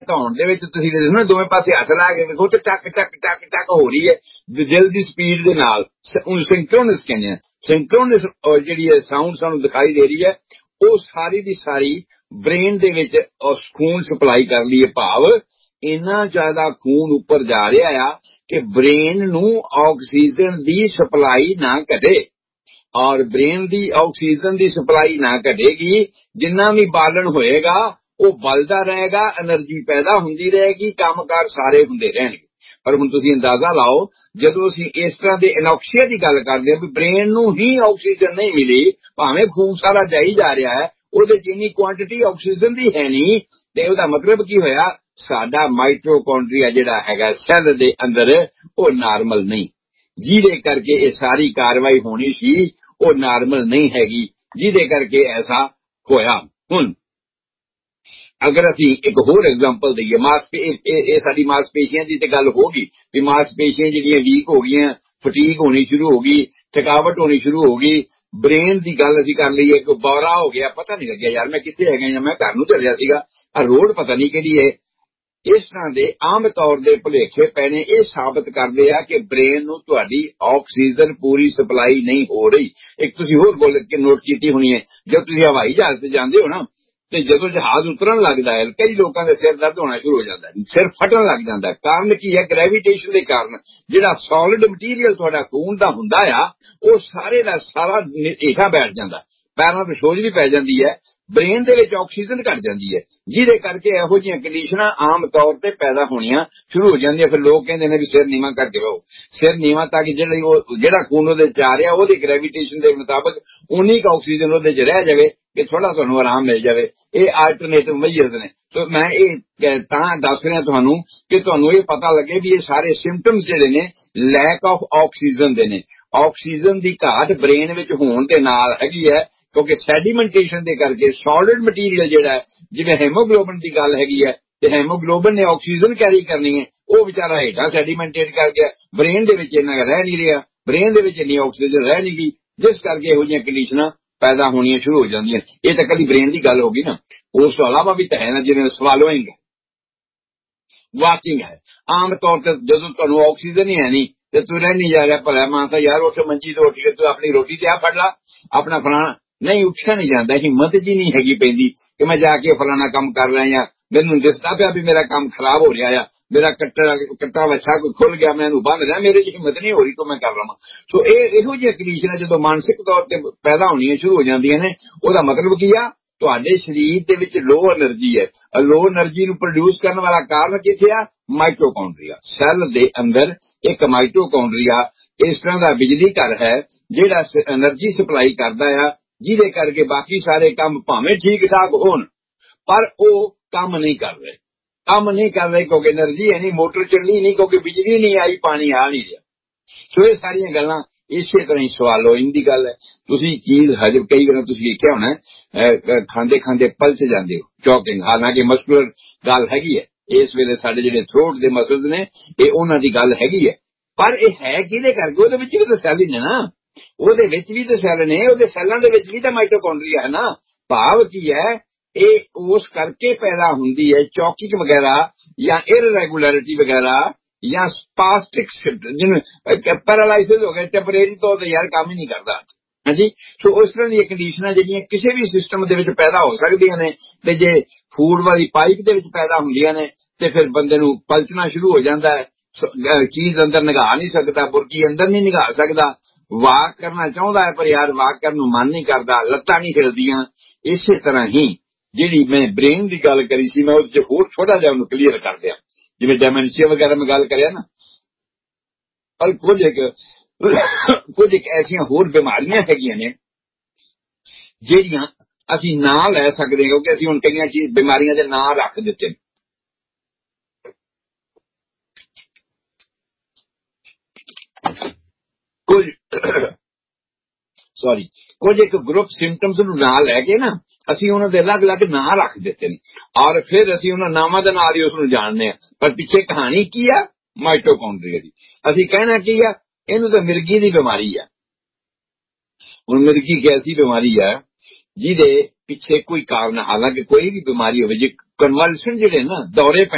ਧੌਣ ਦੇ ਵਿੱਚ ਤੁਸੀਂ ਦੇਖੋ ਦੋਵੇਂ ਪਾਸੇ ਹੱਥ ਲਾ ਕੇ ਵੇਖੋ ਤੇ ਟਕ ਟਕ ਟਕ ਟਕ ਹੋ ਰਹੀ ਹੈ ਦਿਲ ਦੀ ਸਪੀਡ ਦੇ ਨਾਲ। ਉਹਨੂੰ ਸਿੰਕਰੋਨਸ ਕਹਿੰਦੇ ਆ। ਸਿੰਕਰੋਨਸ ਜਿਹੜੀ ਹੈ ਸਾਊਂਡ ਸਾਨੂੰ ਦਿਖਾਈ ਦੇ ਰਹੀ ਹੈ, ਉਹ ਸਾਰੀ ਦੀ ਸਾਰੀ ਬ੍ਰੇਨ ਦੇ ਵਿੱਚ ਖੂਨ ਸਪਲਾਈ ਕਰ ਲਈ ਹੈ। ਭਾਵ ਇੰਨਾ ਜ਼ਿਆਦਾ ਖੂਨ ਉੱਪਰ ਜਾ ਰਿਹਾ ਆ ਕਿ ਬ੍ਰੇਨ ਨੂੰ ਆਕਸੀਜਨ ਦੀ ਸਪਲਾਈ ਨਾ ਘਟੇ, ਔਰ ਬ੍ਰੇਨ ਦੀ ਆਕਸੀਜਨ ਦੀ ਸਪਲਾਈ ਨਾ ਘਟੇਗੀ, ਜਿੰਨਾ ਵੀ ਬਾਲਣ ਹੋਏਗਾ ਉਹ ਬਲਦਾ ਰਹੇਗਾ, એનર્ਜੀ ਪੈਦਾ ਹੁੰਦੀ ਰਹੇਗੀ, ਕੰਮਕਾਰ ਸਾਰੇ ਹੁੰਦੇ ਰਹਿਣਗੇ। ਪਰ ਹੁਣ ਤੁਸੀਂ ਅੰਦਾਜ਼ਾ ਲਾਓ, ਜਦੋਂ ਅਸੀਂ ਇਸ ਤਰ੍ਹਾਂ ਦੇ ਅਨੋਕਸੀਆ ਦੀ ਗੱਲ ਕਰਦੇ ਹਾਂ ਵੀ ਬ੍ਰੇਨ ਨੂੰ ਹੀ ਆਕਸੀਜਨ ਨਹੀਂ ਮਿਲੀ, ਭਾਵੇਂ ਖੂਨ ਸਾਰਾ ਜਾਈ ਜਾ ਰਿਹਾ ਹੈ, ਉਹਦੇ ਚ ਇੰਨੀ ਕੁਆਂਟੀਟੀ ਆਕਸੀਜਨ ਦੀ ਹੈ ਨਹੀਂ, ਤੇ ਉਹਦਾ ਮਤਲਬ ਕੀ ਹੋਇਆ, ਸਾਡਾ ਮਾਈਟੋਕੌਂਡਰੀਆ ਜਿਹੜਾ ਹੈਗਾ ਸੈੱਲ ਦੇ ਅੰਦਰ ਉਹ ਨਾਰਮਲ ਨਹੀਂ, ਜਿਹਦੇ ਕਰਕੇ ਇਹ ਸਾਰੀ ਕਾਰਵਾਈ ਹੋਣੀ ਸੀ ਉਹ ਨਾਰਮਲ ਨਹੀਂ ਹੈਗੀ, ਜਿਹਦੇ ਕਰਕੇ ਐਸਾ ਹੋਇਆ। ਹੁਣ ਅਗਰ ਅਸੀਂ ਇੱਕ ਹੋਰ ਐਗਜ਼ਾਮਪਲ ਦਈਏ, ਇਹ ਸਾਡੀ ਮਾਸਪੇਸ਼ੀਆਂ ਦੀ ਤੇ ਗੱਲ ਹੋ ਗਈ ਵੀ ਮਾਸਪੇਸ਼ੀਆਂ ਜਿਹੜੀਆਂ ਵੀਕ ਹੋ ਗਈਆਂ, ਫਟੀਕ ਹੋਣੀ ਸ਼ੁਰੂ ਹੋ ਗਈ, ਥਕਾਵਟ ਹੋਣੀ ਸ਼ੁਰੂ ਹੋ ਗਈ। ਬ੍ਰੇਨ ਦੀ ਗੱਲ ਅਸੀਂ ਕਰ ਲਈਏ, ਕੋਈ ਬੌਰਾ ਹੋ ਗਿਆ, ਪਤਾ ਨਹੀਂ ਲੱਗਿਆ ਯਾਰ ਮੈਂ ਕਿੱਥੇ ਹੈਗਾ ਜਾਂ ਮੈਂ ਘਰ ਨੂੰ ਚੱਲਿਆ ਸੀਗਾ, ਆ ਰੋਡ ਪਤਾ ਨਹੀਂ ਕਿਹੜੀ ਹੈ। ਇਸ ਤਰ੍ਹਾਂ ਦੇ ਆਮ ਤੌਰ ਦੇ ਭੁਲੇਖੇ ਪੈਣੇ ਇਹ ਸਾਬਤ ਕਰਦੇ ਆ ਕਿ ਬ੍ਰੇਨ ਨੂੰ ਤੁਹਾਡੀ ਆਕਸੀਜਨ ਪੂਰੀ ਸਪਲਾਈ ਨਹੀਂ ਹੋ ਰਹੀ। ਇੱਕ ਤੁਸੀਂ ਹੋਰ ਗੱਲ ਕੇ ਨੋਟ ਕੀਤੀ ਹੋਣੀ ਹੈ, ਜਦ ਤੁਸੀਂ ਹਵਾਈ ਜਹਾਜ਼ ਤੇ ਜਾਂਦੇ ਹੋ ਨਾ, ਤੇ ਜਦੋਂ ਜਹਾਜ਼ ਉਤਰਨ ਲੱਗਦਾ ਹੈ ਕਈ ਲੋਕਾਂ ਦੇ ਸਿਰ ਦਰਦ ਹੋਣਾ ਸ਼ੁਰੂ ਹੋ ਜਾਂਦਾ ਹੈ, ਸਿਰ ਫਟਣ ਲੱਗ ਜਾਂਦਾ ਹੈ। ਕਾਰਨ ਕੀ ਹੈ? ਗ੍ਰੈਵੀਟੇਸ਼ਨ ਦੇ ਕਾਰਨ ਜਿਹੜਾ ਸੋਲਿਡ ਮਟੀਰੀਅਲ ਤੁਹਾਡਾ ਖੂਨ ਦਾ ਹੁੰਦਾ ਆ ਉਹ ਸਾਰੇ ਦਾ ਸਾਰਾ ਹੇਠਾਂ ਬੈਠ ਜਾਂਦਾ, ਪੈਰਾਂ ਤੇ ਸੋਜ ਵੀ ਪੈ ਜਾਂਦੀ ਹੈ, ਬ੍ਰੇਨ ਦੇ ਵਿੱਚ ਆਕਸੀਜਨ ਘਟ ਜਾਂਦੀ ਹੈ, ਜਿਹਦੇ ਕਰਕੇ ਇਹੋ ਜਿਹੀਆਂ ਕੰਡੀਸ਼ਨਾਂ ਆਮ ਤੌਰ ਤੇ ਪੈਦਾ ਹੋਣੀਆਂ ਸ਼ੁਰੂ ਹੋ ਜਾਂਦੀਆਂ। ਫਿਰ ਲੋਕ ਕਹਿੰਦੇ ਨੇ ਵੀ ਸਿਰ ਨੀਵਾਂ ਕਰਕੇ ਰਹੋ, ਸਿਰ ਨੀਵਾਂ ਤਾਂ ਕਿ ਜਿਹੜਾ ਖੂਨ ਉਹਦੇ ਚ ਆ ਰਿਹਾ ਉਹਦੀ ਗ੍ਰੈਵੀਟੇਸ਼ਨ ਦੇ ਮੁਤਾਬਕ ਉਨੀ ਕੁ ਆਕਸੀਜਨ ਉਹਦੇ ਚ ਰਹਿ ਜਾਵੇ ਕਿ ਥੋੜਾ ਤੁਹਾਨੂੰ ਆਰਾਮ ਮਿਲ ਜਾਵੇ। ਇਹ ਆਲਟਰਨੇਟਿਵ ਮੈਜਰਸ ਨੇ। ਸੋ ਮੈਂ ਇਹ ਤਾਂ ਦੱਸ ਰਿਹਾ ਤੁਹਾਨੂੰ ਕਿ ਤੁਹਾਨੂੰ ਇਹ ਪਤਾ ਲੱਗੇ ਵੀ ਇਹ ਸਾਰੇ ਸਿੰਪਟਮਸ ਜਿਹੜੇ ਨੇ ਲੈਕ ਆਫ ਆਕਸੀਜਨ ਦੇ ਨੇ। ਆਕਸੀਜਨ ਦੀ ਘਾਟ ਬ੍ਰੇਨ ਵਿੱਚ ਹੋਣ ਦੇ ਨਾਲ ਹੈਗੀ ਹੈ, ਕਿਉਂਕਿ ਸੈਡੀਮੈਂਟੇਸ਼ਨ ਦੇ ਕਰਕੇ ਸੋਲਿਡ ਮਟੀਰੀਅਲ ਜਿਹੜਾ ਹੈ, ਜਿਵੇਂ ਹੈਮੋਗਲੋਬਿਨ ਦੀ ਗੱਲ ਹੈਗੀ ਹੈ, ਤੇ ਹੈਮੋਗਲੋਬਿਨ ਨੇ ਆਕਸੀਜਨ ਕੈਰੀ ਕਰਨੀ ਹੈ, ਉਹ ਵਿਚਾਰਾ ਹੇਠਾਂ ਸੈਡੀਮੈਂਟੇਟ ਕਰ ਗਿਆ, ਬ੍ਰੇਨ ਦੇ ਵਿੱਚ ਇੰਨਾ ਰਹਿ ਨਹੀਂ ਰਿਹਾ, ਬ੍ਰੇਨ ਦੇ ਵਿੱਚ ਇੰਨੀ ਆਕਸੀਜਨ ਰਹਿ ਨਹੀਂ ਗਈ, ਜਿਸ ਕਰਕੇ ਇਹੋ ਜਿਹੀਆਂ ਕੰਡੀਸ਼ਨਾਂ ਪੈਦਾ ਹੋਣੀਆਂ ਸ਼ੁਰੂ ਹੋ ਜਾਂਦੀਆਂ। ਇਹ ਤਾਂ ਕਦੀ ਬ੍ਰੇਨ ਦੀ ਗੱਲ ਹੋ ਗਈ ਨਾ। ਉਸ ਤੋਂ ਇਲਾਵਾ ਵੀ ਤਾਂ ਹੈ ਨਾ, ਜਿਵੇਂ ਸਵਾਲੋਇੰਗ ਹੈ, ਵਾਚਿੰਗ ਹੈ। ਆਮ ਤੌਰ ਤੇ ਜਦੋਂ ਤੁਹਾਨੂੰ ਆਕਸੀਜਨ ਹੀ ਹੈ ਨਹੀਂ ਤੇ ਤੂੰ ਰਹਿ ਨਹੀਂ ਜਾ ਰਿਹਾ, ਭਲਾ ਮਾਨਸਾ ਯਾਰ ਉੱਠ, ਮੰਜੀ ਤੋਂ ਉੱਠ ਕੇ ਤੂੰ ਆਪਣੀ ਰੋਟੀ ਤੇ ਆ ਫੜ ਲਾ, ਆਪਣਾ ਫਲਾਣਾ ਨਹੀਂ, ਉੱਠਿਆ ਨਹੀਂ ਜਾਂਦਾ, ਹਿੰਮਤ ਜੀ ਨਹੀਂ ਹੈਗੀ ਪੈਂਦੀ ਕਿ ਮੈਂ ਜਾ ਕੇ ਫਲਾਣਾ ਕੰਮ ਕਰ ਰਿਹਾ ਜਾਂ ਮੈਨੂੰ ਦਿਸਦਾ ਪਿਆ ਵੀ ਮੇਰਾ ਕੰਮ ਖਰਾਬ ਹੋ ਰਿਹਾ ਆ, ਮੇਰਾ ਕੱਟਾ ਵੱਛਾ ਕੋਈ ਖੁੱਲ ਗਿਆ, ਮੈਂ ਇਹਨੂੰ ਬੰਨ ਰਿਹਾ, ਮੇਰੇ 'ਚ ਹਿੰਮਤ ਨਹੀਂ ਹੋ ਰਹੀ ਤਾਂ ਮੈਂ ਕਰ ਲਵਾਂ। ਸੋ ਇਹੋ ਜਿਹੀਆਂ ਕੰਡੀਸ਼ਨਾਂ ਜਦੋਂ ਮਾਨਸਿਕ ਤੌਰ ਤੇ ਪੈਦਾ ਹੋਣੀਆਂ ਸ਼ੁਰੂ ਹੋ ਜਾਂਦੀਆਂ ਨੇ, ਉਹਦਾ ਮਤਲਬ ਕੀ ਆ, ਤੁਹਾਡੇ ਸਰੀਰ ਦੇ ਵਿੱਚ ਲੋ એનર્ਜੀ ਹੈ। ਲੋ એનર્ਜੀ ਨੂੰ ਪ੍ਰੋਡਿਊਸ ਕਰਨ ਵਾਲਾ ਕਾਰਨ ਕਿੱਥੇ ਆ? ਮਾਈਟੋਕੌਂਡਰੀਆ। ਸੈੱਲ ਦੇ ਅੰਦਰ ਇੱਕ ਮਾਈਟੋਕੌਂਡਰੀਆ ਇਸ ਤਰ੍ਹਾਂ ਦਾ ਬਿਜਲੀ ਘਰ ਹੈ ਜਿਹੜਾ એનર્ਜੀ ਸਪਲਾਈ ਕਰਦਾ ਆ, ਜਿਹਦੇ ਕਰਕੇ ਬਾਕੀ ਸਾਰੇ ਕੰਮ ਭਾਵੇਂ ਠੀਕ ਠਾਕ ਹੋਣ ਪਰ ਉਹ ਕੰਮ ਨਹੀਂ ਕਰ ਰਹੇ, ਕਿਉਂਕਿ એનર્ਜੀ ਹੈ ਨਹੀਂ, ਮੋਟਰ ਚੱਲੀ ਨਹੀਂ, ਕਿਉਂਕਿ ਬਿਜਲੀ ਨਹੀਂ ਆਈ, ਪਾਣੀ ਆ ਨਹੀਂ ਰਿਹਾ। ਸੋ ਇਹ ਸਾਰੀਆਂ ਗੱਲਾਂ ਇਸੇ ਤਰ੍ਹਾਂ ਹੀ ਸਵਾਲੋਇੰਗ ਦੀ ਗੱਲ ਹੈ। ਤੁਸੀਂ ਚੀਜ਼ ਹਜਮ ਕਈ ਵਾਰ ਤੁਸੀਂ ਵੇਖਿਆ ਹੋਣਾ ਖਾਂਦੇ ਖਾਂਦੇ ਪਲਚ ਜਾਂਦੇ ਹੋ, ਚੌਕਿੰਗ, ਹਾਲਾਂਕਿ ਮਸਕੂਲਰ ਗੱਲ ਹੈਗੀ ਹੈ, ਇਸ ਵੇਲੇ ਸਾਡੇ ਜਿਹੜੇ ਥਰੋਟ ਦੇ ਮਸਲਸ ਨੇ ਇਹ ਉਹਨਾਂ ਦੀ ਗੱਲ ਹੈਗੀ ਹੈ, ਪਰ ਇਹ ਹੈ ਕਿਹਦੇ ਕਰਕੇ? ਉਹਦੇ ਵਿੱਚ ਵੀ ਤਾਂ ਸੈੱਲ ਹੀ ਨੇ ਨਾ, ਉਹਦੇ ਵਿੱਚ ਵੀ ਤਾਂ ਸੈੱਲ ਨੇ, ਉਹਦੇ ਸੈੱਲਾਂ ਦੇ ਵਿੱਚ ਵੀ ਤਾਂ ਮਾਈਟੋਕੌਂਡਰੀਆ ਹੈ ਨਾ। ਭਾਵ ਕੀ ਹੈ, ਇਹ ਉਸ ਕਰਕੇ ਪੈਦਾ ਹੁੰਦੀ ਹੈ ਚੌਕਿੰਗ ਵਗੈਰਾ ਜਾਂ ਇਰਰੈਗੂਲਰਿਟੀ ਵਗੈਰਾ ਜਾਂ ਸਪਾਸਟਿਕ, ਜਿਹਨੂੰ ਪੈਰਾਲਾਈਸਿਸ ਹੋ ਗਿਆ ਟੈਂਪਰੇਰੀ ਤੌਰ ਤੇ, ਯਾਰ ਕੰਮ ਹੀ ਨਹੀਂ ਕਰਦਾ। ਹਾਂਜੀ, ਸੋ ਉਸ ਤਰ੍ਹਾਂ ਦੀਆਂ ਕੰਡੀਸ਼ਨਾਂ ਜਿਹੜੀਆਂ ਕਿਸੇ ਵੀ ਸਿਸਟਮ ਦੇ ਵਿੱਚ ਪੈਦਾ ਹੋ ਸਕਦੀਆਂ ਨੇ, ਤੇ ਜੇ ਫੂਡ ਵਾਲੀ ਪਾਈਪ ਦੇ ਵਿੱਚ ਪੈਦਾ ਹੁੰਦੀਆਂ ਨੇ ਤੇ ਫਿਰ ਬੰਦੇ ਨੂੰ ਪਲਚਣਾ ਸ਼ੁਰੂ ਹੋ ਜਾਂਦਾ ਹੈ, ਚੀਜ਼ ਅੰਦਰ ਨਿਗਾਹ ਨਹੀਂ ਸਕਦਾ, ਬੁਰਕੀ ਅੰਦਰ ਨਹੀਂ ਨਿਗਾਹ ਸਕਦਾ, ਵਾਕ ਕਰਨਾ ਚਾਹੁੰਦਾ ਹੈ ਪਰ ਯਾਰ ਵਾਕ ਕਰਨ ਨੂੰ ਮਨ ਨਹੀਂ ਕਰਦਾ, ਲੱਤਾਂ ਨਹੀਂ ਹਿਲਦੀਆਂ। ਇਸੇ ਤਰ੍ਹਾਂ ਹੀ ਜਿਹੜੀ ਮੈਂ ਬ੍ਰੇਨ ਦੀ ਗੱਲ ਕਰੀ ਸੀ, ਮੈਂ ਉਹਦੇ 'ਚ ਹੋਰ ਥੋੜਾ ਜਿਹਾ ਉਹਨੂੰ ਕਲੀਅਰ ਕਰ ਦਿਆਂ। ਜਿਵੇਂ ਡੈਮੈਂਸ਼ੀਆ ਵਗੈਰਾ ਮੈਂ ਗੱਲ ਕਰਿਆ ਨਾ, ਪਰ ਕੁਝ ਇੱਕ ਐਸੀਆਂ ਹੋਰ ਬਿਮਾਰੀਆਂ ਹੈਗੀਆਂ ਨੇ ਜਿਹੜੀਆਂ ਅਸੀਂ ਨਾਂ ਲੈ ਸਕਦੇ, ਕਿਉਂਕਿ ਅਸੀਂ ਹੁਣ ਕਈਆਂ ਬਿਮਾਰੀਆਂ ਦੇ ਨਾਂ ਰੱਖ ਦਿੱਤੇ ਨੇ। ਕੁਝ ਇੱਕ ਗਰੁੱਪ ਸਿੰਪਟਮਸ ਨੂੰ ਨਾਂ ਲੈ ਕੇ ਨਾ ਅਸੀਂ ਉਹਨਾਂ ਦੇ ਅਲੱਗ-ਅਲੱਗ ਨਾਂ ਰੱਖ ਦਿੱਤੇ ਨੇ, ਔਰ ਫਿਰ ਅਸੀਂ ਉਹਨਾਂ ਨਾਮਾਂ ਦੇ ਨਾਲ ਹੀ ਉਸ ਨੂੰ ਜਾਣਦੇ ਹਾਂ, ਪਰ ਪਿੱਛੇ ਕਹਾਣੀ ਕੀ ਆ? ਮਾਈਟੋਕੌਂਡਰੀਆ ਦੀ। ਅਸੀਂ ਕਹਿਣਾ ਕੀ ਆ? ਇਹਨੂੰ ਤਾਂ ਮਿਰਗੀ ਦੀ ਬਿਮਾਰੀ ਆ। ਹੁਣ ਮਿਰਗੀ ਇੱਕ ਐਸੀ ਬਿਮਾਰੀ ਆ ਜਿਹਦੇ ਪਿੱਛੇ ਕੋਈ ਕਾਰਨ, ਹਾਲਾਂਕਿ ਕੋਈ ਵੀ ਬਿਮਾਰੀ ਹੋਵੇ, ਜੇ ਕਨਵਲਸ਼ਨ ਜਿਹੜੇ ਨਾ ਦੌਰੇ